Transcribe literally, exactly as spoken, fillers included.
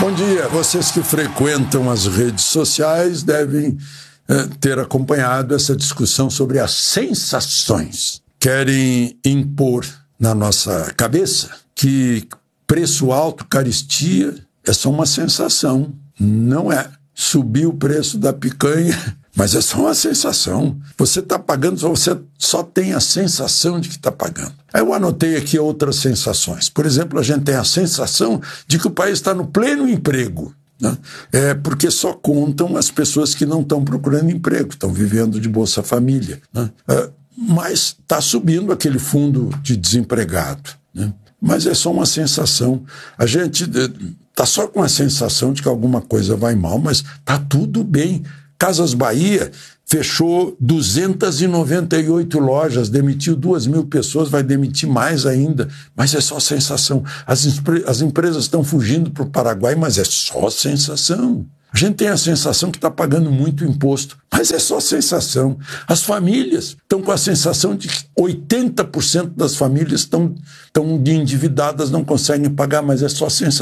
Bom dia. Vocês que frequentam as redes sociais devem eh, ter acompanhado essa discussão sobre as sensações. Querem impor na nossa cabeça que preço alto, caristia, é só uma sensação. Não é. Subir o preço da picanha, mas é só uma sensação. Você está pagando, você só tem a sensação de que está pagando. Aí eu anotei aqui outras sensações. Por exemplo, a gente tem a sensação de que o país está no pleno emprego, né? É porque só contam as pessoas que não estão procurando emprego, estão vivendo de Bolsa Família, né? É, mas está subindo aquele fundo de desempregado, né? Mas é só uma sensação. A gente está só com a sensação de que alguma coisa vai mal, mas está tudo bem. Casas Bahia fechou duzentas e noventa e oito lojas, demitiu duas mil pessoas, vai demitir mais ainda, mas é só sensação. As, as empresas estão fugindo para o Paraguai, mas é só sensação. A gente tem a sensação que está pagando muito imposto, mas é só sensação. As famílias estão com a sensação de que oitenta por cento das famílias estão, estão endividadas, não conseguem pagar, mas é só sensação.